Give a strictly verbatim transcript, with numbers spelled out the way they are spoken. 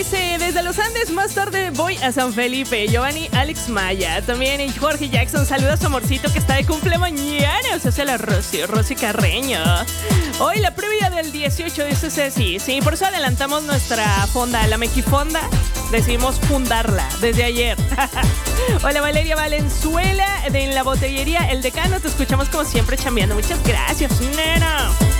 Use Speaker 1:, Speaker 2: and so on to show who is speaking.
Speaker 1: dice, desde los Andes más tarde voy a San Felipe. Giovanni Alex Maya. También y Jorge Jackson, saluda a su amorcito que está de cumple mañana. O sea, se la Rosy, Rosy Carreño. Hoy la previa del dieciocho, dice Ceci. Sí, por eso adelantamos nuestra fonda, la Mejifonda. Decidimos fundarla desde ayer. Hola Valeria Valenzuela, de en la botellería El Decano. Te escuchamos como siempre chambeando. Muchas gracias, nena.